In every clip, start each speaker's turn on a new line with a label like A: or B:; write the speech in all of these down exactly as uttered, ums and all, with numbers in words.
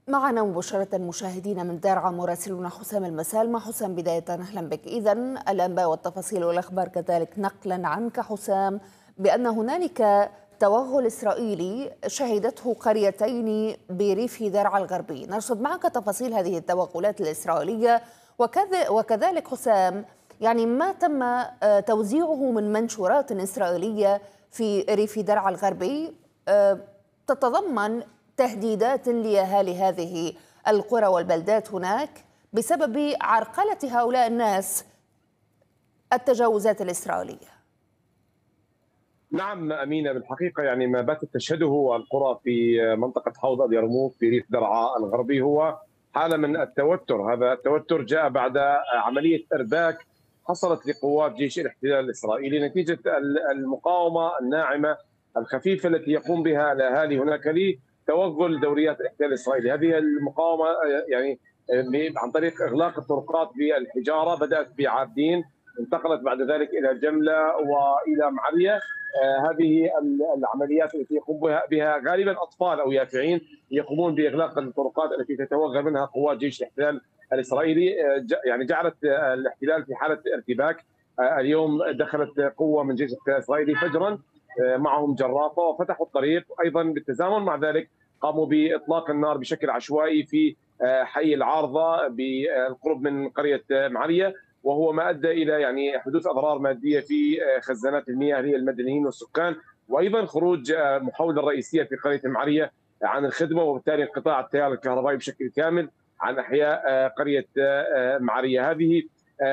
A: معنا مباشرة مشاهدينا من درعا مراسلنا حسام المسالمة. حسام، بداية أهلا بك. إذن الأنباء والتفاصيل والأخبار كذلك نقلا عنك حسام بأن هنالك توغل إسرائيلي شهدته قريتين بريف درعا الغربي. نرصد معك تفاصيل هذه التوغلات الإسرائيلية وكذلك حسام يعني ما تم توزيعه من منشورات إسرائيلية في ريف درعا الغربي تتضمن تهديدات لأهالي هذه القرى والبلدات هناك بسبب عرقلة هؤلاء الناس التجاوزات الإسرائيلية.
B: نعم أمينة، بالحقيقة يعني ما باتت تشهده القرى في منطقة حوض اليرموك في ريف درعا الغربي هو حالة من التوتر. هذا التوتر جاء بعد عملية إرباك حصلت لقوات جيش الاحتلال الإسرائيلي نتيجة المقاومة الناعمة الخفيفة التي يقوم بها الأهالي هناك لتوغل دوريات الاحتلال الإسرائيلي. هذه المقاومة يعني عن طريق إغلاق الطرقات بالحجارة بدأت بعابدين، انتقلت بعد ذلك إلى جملة وإلى معرية. آه هذه العمليات التي يقوم بها, بها غالبا أطفال أو يافعين يقومون بإغلاق الطرقات التي تتوغل منها قوات جيش الاحتلال الإسرائيلي. آه يعني جعلت آه الاحتلال في حالة ارتباك. آه اليوم دخلت قوة من جيش الاحتلال الإسرائيلي فجرا آه معهم جرافة وفتحوا الطريق. أيضا بالتزامن مع ذلك قاموا بإطلاق النار بشكل عشوائي في آه حي العارضة بالقرب من قرية معرية، وهو ما ادى الى يعني حدوث اضرار ماديه في خزانات المياه للمدنيين والسكان، وايضا خروج محاوله رئيسيه في قريه المعريه عن الخدمه وبالتالي انقطاع التيار الكهربائي بشكل كامل عن احياء قريه معريه. هذه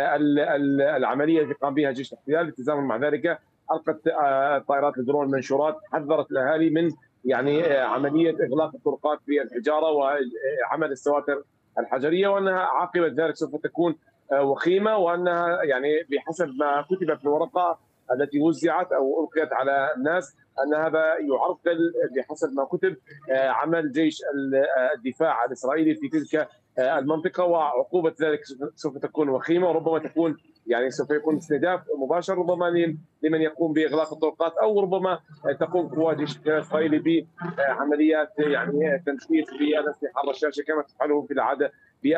B: العمليه التي قام بها جيش الاحتلال بالتزامن مع ذلك القت طائرات الدرون منشورات حذرت الاهالي من يعني عمليه اغلاق الطرقات بالحجاره وعمل السواتر الحجريه، وانها عاقبه ذلك سوف تكون وخيمه، وانها يعني بحسب ما كتب في الورقه التي وزعت او القيت على الناس ان هذا يعرقل بحسب ما كتب عمل جيش الدفاع الاسرائيلي في تلك المنطقه، وعقوبه ذلك سوف تكون وخيمه، وربما تكون يعني سوف يكون استهداف مباشر ربما لمن يقوم باغلاق الطرقات، او ربما تقوم قوات جيش الاسرائيلي بعمليات يعني تنشيط بالاسلحه الرشاشه كما تفعله في العاده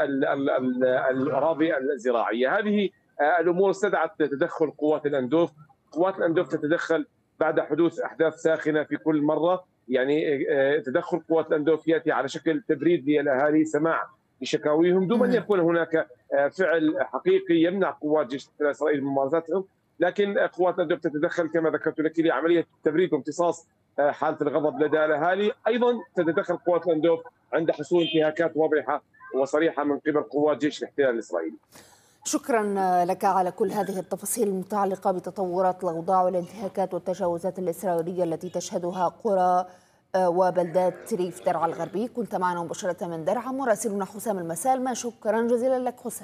B: بالاراضي الزراعيه. هذه الامور استدعت تدخل قوات الاندوف. قوات الاندوف تتدخل بعد حدوث احداث ساخنه في كل مره، يعني تدخل قوات الاندوف ياتي على شكل تبريد للاهالي، سماع لشكاويهم دون ان يكون هناك فعل حقيقي يمنع قوات جيش الاحتلال الاسرائيلي من ممارستهم، لكن قوات الاندوف تتدخل كما ذكرت لك لعمليه تبريد وامتصاص حاله الغضب لدى الاهالي. ايضا تتدخل قوات الاندوف عند حصول انتهاكات واضحه وصريحه من قبل قوات جيش الاحتلال الاسرائيلي.
A: شكرا لك على كل هذه التفاصيل المتعلقه بتطورات الاوضاع والانتهاكات والتجاوزات الاسرائيليه التي تشهدها قرى وبلدات ريف درعا الغربي. كنت معنا مباشره من درعا مراسلنا حسام المسالمة. شكرا جزيلا لك حسام.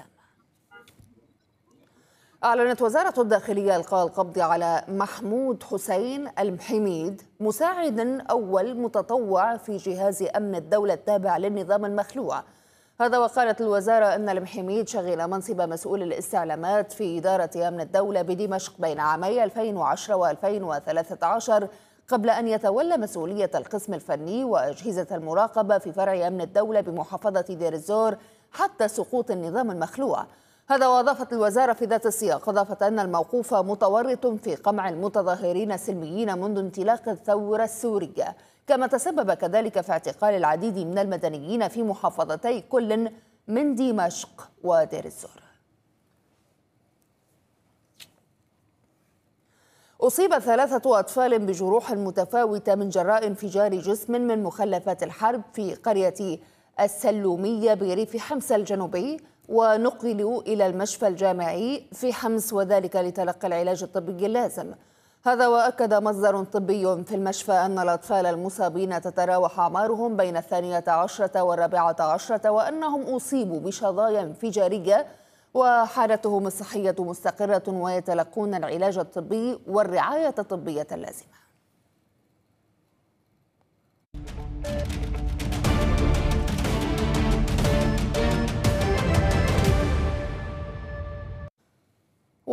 A: أعلنت وزارة الداخلية إلقاء القبض على محمود حسين المحميد مساعد أول متطوع في جهاز أمن الدولة التابع للنظام المخلوع. هذا وقالت الوزارة أن المحميد شغل منصب مسؤول الاستعلامات في إدارة أمن الدولة بدمشق بين عامي ألفين وعشرة وألفين وثلاثة عشر قبل أن يتولى مسؤولية القسم الفني وأجهزة المراقبة في فرع أمن الدولة بمحافظة دير الزور حتى سقوط النظام المخلوع. هذا وأضافت الوزارة في ذات السياق إضافة أن الموقوف متورط في قمع المتظاهرين السلميين منذ انطلاق الثورة السورية، كما تسبب كذلك في اعتقال العديد من المدنيين في محافظتي كل من دمشق ودير الزور. أصيب ثلاثة أطفال بجروح متفاوتة من جراء انفجار جسم من مخلفات الحرب في قرية السلومية بريف حمص الجنوبي، ونقلوا إلى المشفى الجامعي في حمص وذلك لتلقي العلاج الطبي اللازم. هذا وأكد مصدر طبي في المشفى أن الأطفال المصابين تتراوح أعمارهم بين الثانية عشرة والرابعة عشرة، وأنهم أصيبوا بشظايا انفجارية وحالتهم الصحية مستقرة ويتلقون العلاج الطبي والرعاية الطبية اللازمة.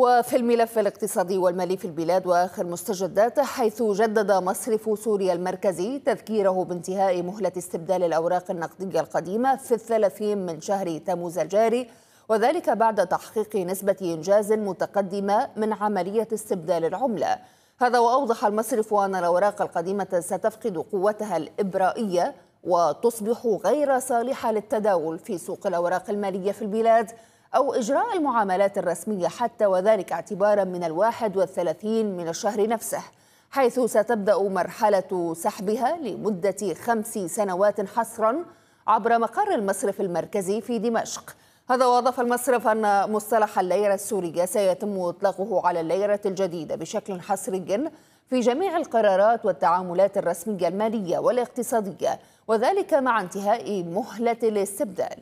A: وفي الملف الاقتصادي والمالي في البلاد وآخر مستجداته، حيث جدد مصرف سوريا المركزي تذكيره بانتهاء مهلة استبدال الأوراق النقدية القديمة في الثلاثين من شهر تموز الجاري، وذلك بعد تحقيق نسبة إنجاز متقدمة من عملية استبدال العملة. هذا وأوضح المصرف أن الأوراق القديمة ستفقد قوتها الإبرائية وتصبح غير صالحة للتداول في سوق الأوراق المالية في البلاد أو إجراء المعاملات الرسمية حتى، وذلك اعتبارا من الواحد والثلاثين من الشهر نفسه، حيث ستبدأ مرحلة سحبها لمدة خمس سنوات حصرا عبر مقر المصرف المركزي في دمشق. هذا وأضاف المصرف أن مصطلح الليرة السورية سيتم إطلاقه على الليرة الجديدة بشكل حصري في جميع القرارات والتعاملات الرسمية المالية والاقتصادية، وذلك مع انتهاء مهلة الاستبدال.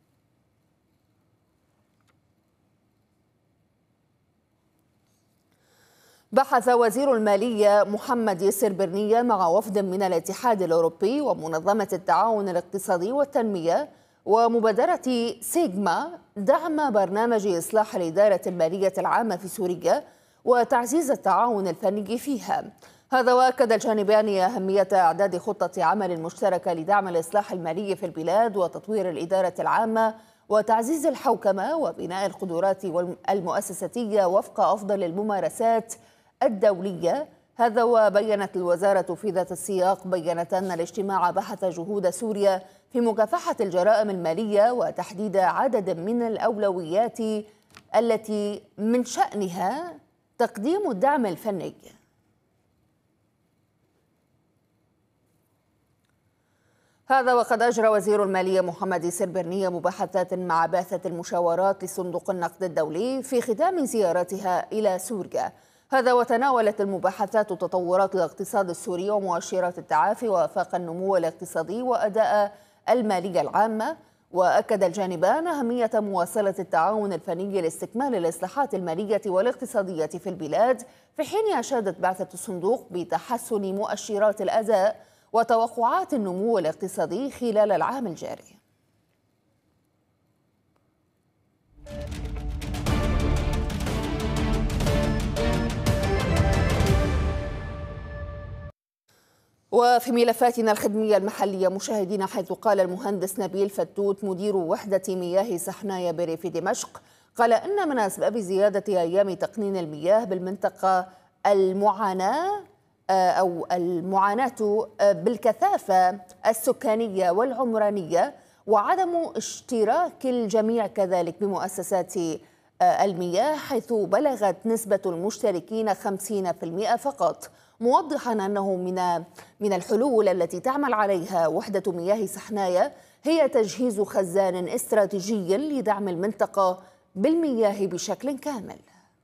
A: بحث وزير المالية محمد ياسر برنية مع وفد من الاتحاد الأوروبي ومنظمة التعاون الاقتصادي والتنمية ومبادرة سيغما دعم برنامج إصلاح الإدارة المالية العامة في سوريا وتعزيز التعاون الفني فيها. هذا وأكد الجانبان أهمية إعداد خطة عمل مشتركة لدعم الإصلاح المالي في البلاد وتطوير الإدارة العامة وتعزيز الحوكمة وبناء القدرات المؤسساتية وفق أفضل الممارسات الدولية. هذا وبيّنت الوزارة في ذات السياق بيّنت أن الاجتماع بحث جهود سوريا في مكافحة الجرائم المالية وتحديد عدد من الأولويات التي من شأنها تقديم الدعم الفني. هذا وقد أجرى وزير المالية محمد ياسر برنية مباحثات مع بعثة المشاورات لصندوق النقد الدولي في ختام زيارتها إلى سوريا. هذا وتناولت المباحثات تطورات الاقتصاد السوري ومؤشرات التعافي وآفاق النمو الاقتصادي وأداء المالية العامة. وأكد الجانبان أهمية مواصلة التعاون الفني لاستكمال الإصلاحات المالية والاقتصادية في البلاد، في حين أشادت بعثة الصندوق بتحسن مؤشرات الأداء وتوقعات النمو الاقتصادي خلال العام الجاري. وفي ملفاتنا الخدمية المحلية مشاهدينا، حيث قال المهندس نبيل فتوت مدير وحدة مياه سحنايا بريف دمشق قال إن من أسباب زيادة أيام تقنين المياه بالمنطقة المعاناة أو المعاناة بالكثافة السكانية والعمرانية وعدم اشتراك الجميع كذلك بمؤسسات المياه، حيث بلغت نسبة المشتركين خمسين بالمئة فقط، موضحا أنه من من الحلول التي تعمل عليها وحدة مياه سحنايا هي تجهيز خزان استراتيجي لدعم المنطقة بالمياه بشكل كامل.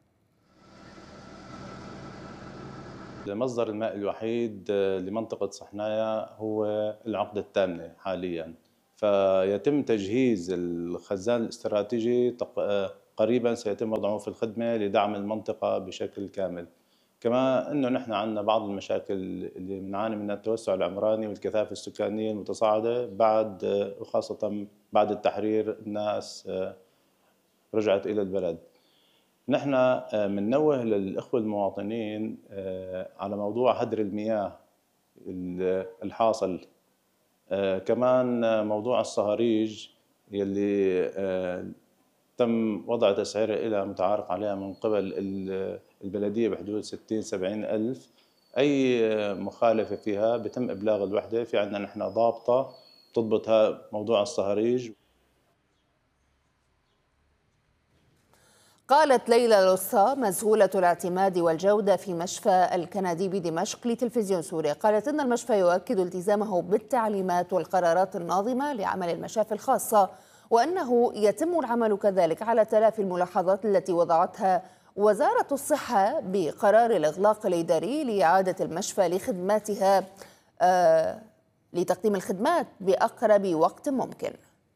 C: مصدر الماء الوحيد لمنطقة سحنايا هو العقدة الثامنة حاليا، فيتم تجهيز الخزان الاستراتيجي قريبا سيتم وضعه في الخدمة لدعم المنطقة بشكل كامل. كما أنه نحن عندنا بعض المشاكل اللي بنعاني منها، التوسع العمراني والكثافة السكانية المتصاعدة بعد وخاصة بعد التحرير الناس رجعت إلى البلد. نحن بننوه للإخوة المواطنين على موضوع هدر المياه الحاصل، كمان موضوع الصهاريج يلي تم وضع تسعيرها إلى متعارف عليها من قبل البلدية بحدود ستين سبعين ألف. أي مخالفة فيها بتم إبلاغ الوحدة، في عندنا نحن ضابطة تضبط موضوع الصهاريج.
A: قالت ليلى الوصا مسؤولة الاعتماد والجودة في مشفى الكندي بدمشق لتلفزيون سوريا، قالت إن المشفى يؤكد التزامه بالتعليمات والقرارات الناظمة لعمل المشافي الخاصة، وأنه يتم العمل كذلك على تلافي الملاحظات التي وضعتها وزارة الصحة بقرار الإغلاق الإداري لإعادة المشفى لخدماتها آه لتقديم الخدمات بأقرب وقت ممكن.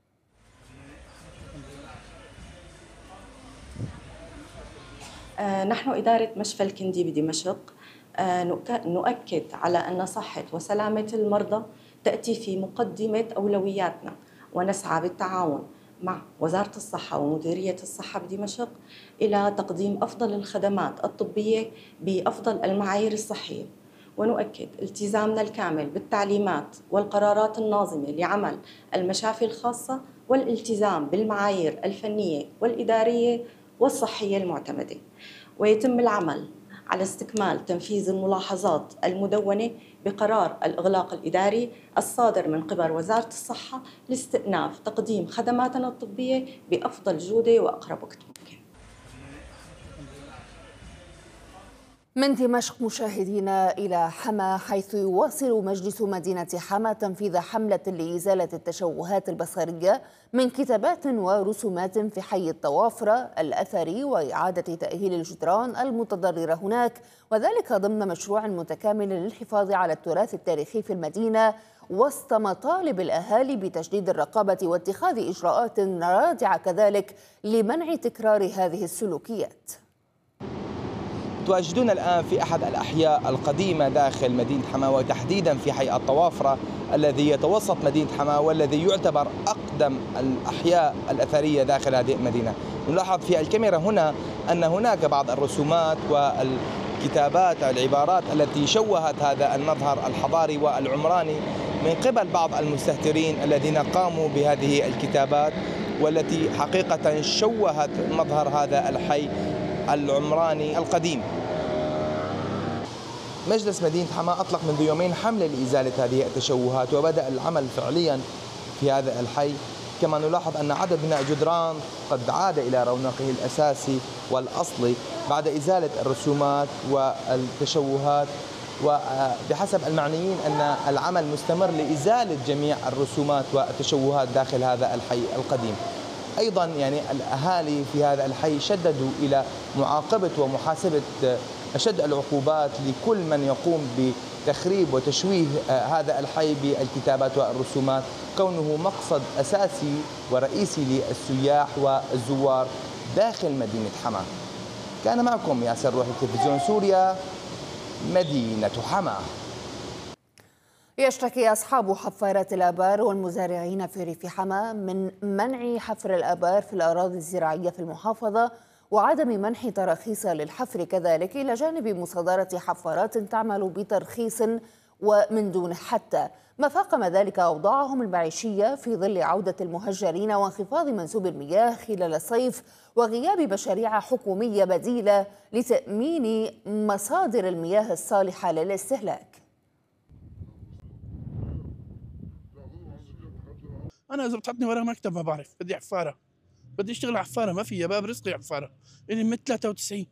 D: آه نحن إدارة مشفى الكندي بدمشق آه نؤكد على أن صحة وسلامة المرضى تأتي في مقدمة أولوياتنا، ونسعى بالتعاون مع وزارة الصحة ومديرية الصحة بدمشق إلى تقديم أفضل الخدمات الطبية بأفضل المعايير الصحية، ونؤكد التزامنا الكامل بالتعليمات والقرارات الناظمة لعمل المشافي الخاصة والالتزام بالمعايير الفنية والإدارية والصحية المعتمدة، ويتم العمل على استكمال تنفيذ الملاحظات المدونة بقرار الإغلاق الإداري الصادر من قبل وزارة الصحة لاستئناف تقديم خدماتنا الطبية بأفضل جودة وأقرب وقت ممكن.
A: من دمشق مشاهدينا إلى حما، حيث يواصل مجلس مدينة حما تنفيذ حملة لإزالة التشوهات البصرية من كتابات ورسومات في حي الطوافرة الأثري وإعادة تأهيل الجدران المتضررة هناك، وذلك ضمن مشروع متكامل للحفاظ على التراث التاريخي في المدينة، وسط مطالب الأهالي بتشديد الرقابة واتخاذ إجراءات رادعة كذلك لمنع تكرار هذه السلوكيات.
E: تواجدون الآن في أحد الأحياء القديمة داخل مدينة حما، وتحديدا في حي الطوافرة الذي يتوسط مدينة حما والذي يعتبر أقدم الأحياء الأثرية داخل هذه المدينة. نلاحظ في الكاميرا هنا أن هناك بعض الرسومات والكتابات العبارات التي شوهت هذا المظهر الحضاري والعمراني من قبل بعض المستهترين الذين قاموا بهذه الكتابات، والتي حقيقة شوهت مظهر هذا الحي العمراني القديم. مجلس مدينة حما أطلق منذ يومين حملة لإزالة هذه التشوهات، وبدأ العمل فعليا في هذا الحي. كما نلاحظ أن عدد من الجدران قد عاد إلى رونقه الأساسي والأصلي بعد إزالة الرسومات والتشوهات، وبحسب المعنيين أن العمل مستمر لإزالة جميع الرسومات والتشوهات داخل هذا الحي القديم. أيضا يعني الأهالي في هذا الحي شددوا إلى معاقبة ومحاسبة أشد العقوبات لكل من يقوم بتخريب وتشويه هذا الحي بالكتابات والرسومات، كونه مقصد أساسي ورئيسي للسياح والزوار داخل مدينة حما. كان معكم ياسر روحي، تلفزيون سوريا، مدينة حما.
A: يشتكي أصحاب حفارات الآبار والمزارعين في ريف حما من منع حفر الآبار في الأراضي الزراعية في المحافظة وعدم منح تراخيص للحفر كذلك، إلى جانب مصادرة حفارات تعمل بترخيص ومن دون حتى، ما فاقم ذلك أوضاعهم المعيشية في ظل عودة المهجرين وانخفاض منسوب المياه خلال الصيف وغياب مشاريع حكومية بديلة لتأمين مصادر المياه الصالحة للاستهلاك.
F: أنا إذا بتحطني ورا مكتب ما بعرف، بدي حفارة، بدي أشتغل حفارة، ما في باب رزقي حفارة، إلي من ثلاثة وتسعين،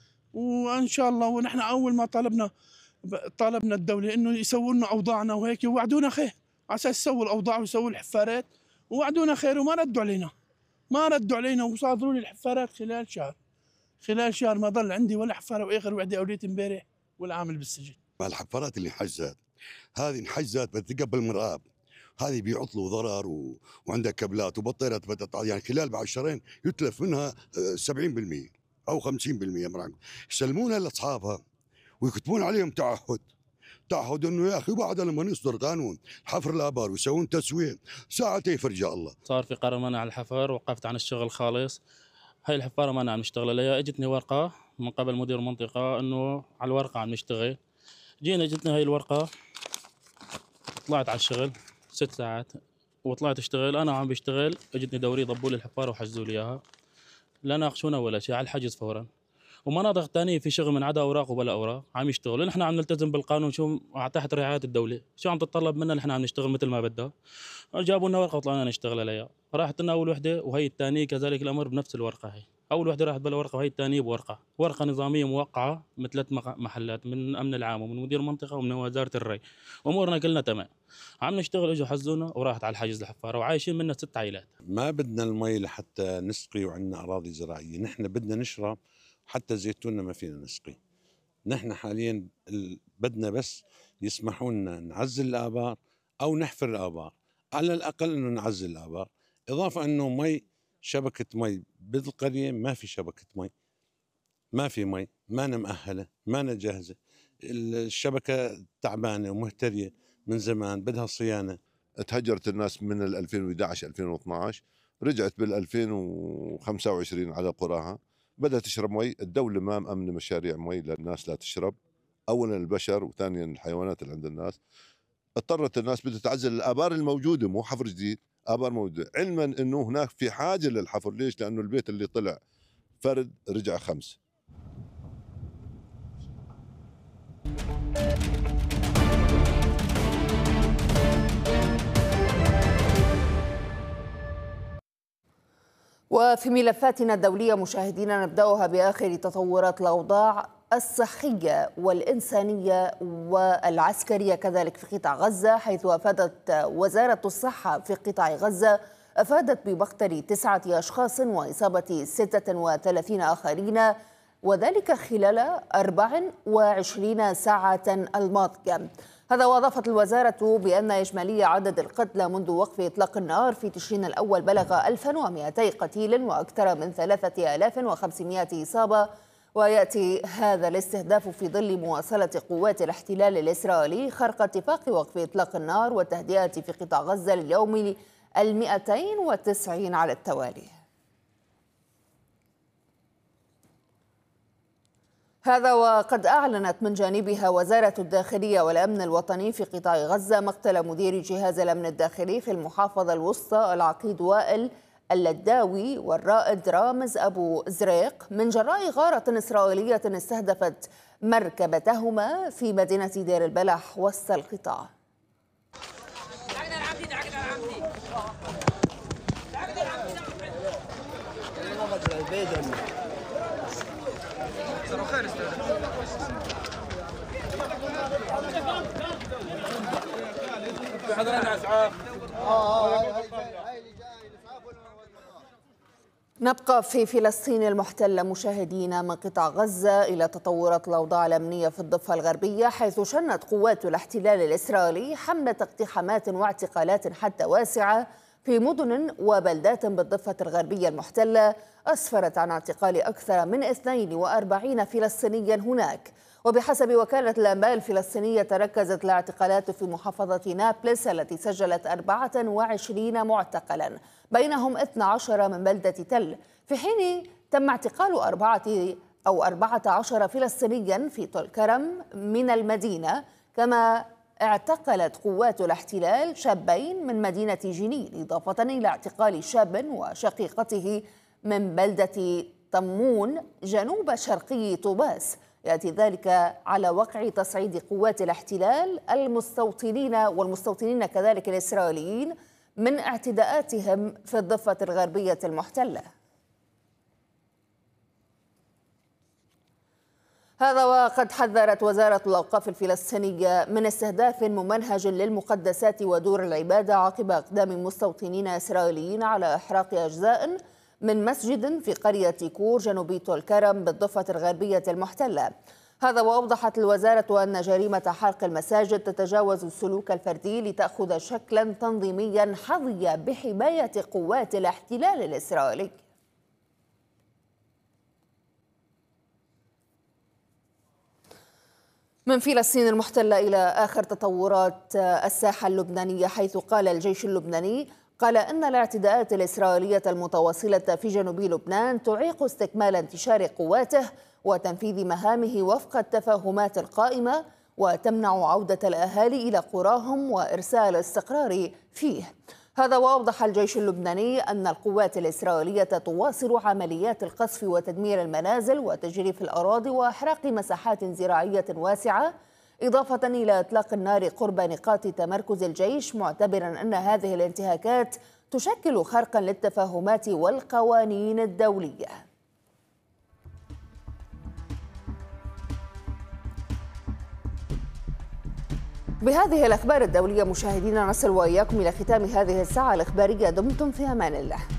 F: وإن شاء الله. ونحن أول ما طالبنا طالبنا الدولة إنه يسووا لنا أوضاعنا وهيك، ووعدونا خير على أساس يسووا الأوضاع ويسووا الحفارات، ووعدونا خير وما ردوا علينا، ما ردوا علينا وصادروا لي الحفارات خلال شهر، خلال شهر ما ضل عندي ولا حفارة، وآخر وعدي أوليت امبارح والعامل بالسجن.
G: الحفارات اللي انحجزت هذه انحجزت بتقبل مرآب، هذه بيعطلوا ضرر و... وعندها كابلات وبطاريات بتقطع، يعني خلال بعد شهرين يتلف منها سبعين بالمئة او خمسين بالمئة مرة. يسلمونها لاصحابها ويكتبون عليهم تعهد تعهد انه يا اخي بعد لما يصدر قانون حفر الابار ويسوون تسويه ساعتين يفرجها الله.
H: صار في قرار منع الحفر، وقفت عن الشغل خالص. هاي الحفاره ما عم نشتغل عليها. اجتني ورقه من قبل مدير المنطقه انه على الورقه عم نشتغل. جينا اجتني هاي الورقه، طلعت على الشغل ست ساعات وطلعت اشتغل. انا عم بشتغل اجتني دوري ضبوا لي الحفاره وحجزوا لي اياها، لا ناقشونا ولا شيء، على الحجز فورا. ومناطق ثانيه في شغل من عدا اوراق وبلا اوراق عم يشتغلوا. نحن عم نلتزم بالقانون، شو تحت رعايه الدوله، شو عم تتطلب منا نحن عم نشتغل مثل ما بدها. جابوا لنا ورقه وطلعنا نشتغل عليها. راحت لنا اول وحده وهي الثانيه كذلك الامر بنفس الورقه. هي اول وحده راحت بلا ورقه وهي الثانيه بورقه، ورقه نظاميه موقعه من ثلاث محلات، من امن العام ومن مدير المنطقه ومن وزاره الري. امورنا كلنا تمام، عم نشتغل. اجوا حزونا وراحت على الحجز الحفاره وعايشين منها ست عائلات.
I: ما بدنا المي لحتى نسقي وعندنا اراضي زراعيه، نحن بدنا نشرب، حتى زيتوننا ما فينا نسقي. نحن حاليا بدنا بس يسمحوا لنا نعزل الابار او نحفر الابار، على الاقل انه نعزل الابار. اضافه انه مي، شبكه مي بالقريه ما في شبكه مي، ما في مي، ما أنا مؤهله، ما أنا جاهزه. الشبكه تعبانه ومهتريه من زمان، بدها صيانه.
J: تهجرت الناس من ألفين وإحدى عشر ألفين واثني عشر رجعت بال ألفين وخمسة وعشرين على قراها، بدها تشرب مي. الدولة ما مأمنة مشاريع مي للناس لا تشرب، أولا البشر وثانيا الحيوانات اللي عند الناس. اضطرت الناس بدها تعزل الآبار الموجودة، مو حفر جديد، آبار موجودة، علما أنه هناك في حاجة للحفر. ليش؟ لأنه البيت اللي طلع فرد رجع خمس.
A: وفي ملفاتنا الدولية مشاهدينا نبدأها بآخر تطورات الأوضاع الصحية والإنسانية والعسكرية كذلك في قطاع غزة، حيث أفادت وزارة الصحة في قطاع غزة أفادت بمقتل تسعة أشخاص وإصابة ستة وثلاثين آخرين، وذلك خلال أربع وعشرين ساعة الماضية. هذا وأضافت الوزارة بأن إجمالي عدد القتلى منذ وقف إطلاق النار في تشرين الأول بلغ ألف ومئتي قتيل وأكثر من ثلاثة آلاف وخمسمئة إصابة. ويأتي هذا الاستهداف في ظل مواصلة قوات الاحتلال الإسرائيلي خرق اتفاق وقف إطلاق النار والتهدئة في قطاع غزة لليوم المئتين وتسعين على التوالي. هذا وقد أعلنت من جانبها وزارة الداخلية والأمن الوطني في قطاع غزة مقتل مدير جهاز الأمن الداخلي في المحافظة الوسطى العقيد وائل اللداوي والرائد رامز أبو زريق من جراء غارة إسرائيلية استهدفت مركبتهما في مدينة دير البلح وسط القطاع. نبقى في فلسطين المحتلة مشاهدينا من قطاع غزة إلى تطورات الأوضاع الأمنية في الضفة الغربية، حيث شنت قوات الاحتلال الإسرائيلي حملة اقتحامات واعتقالات حتى واسعة في مدن وبلدات بالضفة الغربية المحتلة أسفرت عن اعتقال أكثر من اثنين وأربعين فلسطينيا هناك. وبحسب وكالة الأنباء الفلسطينية تركزت الاعتقالات في محافظة نابلس التي سجلت أربعة وعشرين معتقلا، بينهم اثنا عشر من بلدة تل، في حين تم اعتقال أربعة أو أربعة عشر فلسطينيا في طول كرم من المدينة. كما اعتقلت قوات الاحتلال شابين من مدينة جنين، إضافة إلى اعتقال شاب وشقيقته من بلدة طمون جنوب شرقي طوباس. يأتي ذلك على وقع تصعيد قوات الاحتلال المستوطنين والمستوطنين كذلك الإسرائيليين من اعتداءاتهم في الضفة الغربية المحتلة. هذا وقد حذرت وزارة الأوقاف الفلسطينية من استهداف ممنهج للمقدسات ودور العبادة عقب أقدام مستوطنين إسرائيليين على إحراق أجزاء من مسجد في قرية كور جنوب طول كرم بالضفة الغربية المحتلة. هذا وأوضحت الوزارة أن جريمة حرق المساجد تتجاوز السلوك الفردي لتأخذ شكلا تنظيميا حظي بحماية قوات الاحتلال الإسرائيلي. من فلسطين المحتلة إلى آخر تطورات الساحة اللبنانية، حيث قال الجيش اللبناني قال أن الاعتداءات الإسرائيلية المتواصلة في جنوب لبنان تعيق استكمال انتشار قواته وتنفيذ مهامه وفق التفاهمات القائمة، وتمنع عودة الأهالي إلى قراهم وإرسال الاستقرار فيه. هذا وأوضح الجيش اللبناني أن القوات الإسرائيلية تواصل عمليات القصف وتدمير المنازل وتجريف الأراضي وإحراق مساحات زراعية واسعة، إضافة إلى إطلاق النار قرب نقاط تمركز الجيش، معتبرا أن هذه الانتهاكات تشكل خرقا للتفاهمات والقوانين الدولية. بهذه الأخبار الدولية مشاهدينا نصل وإياكم إلى ختام هذه الساعة الإخبارية. دمتم في أمان الله.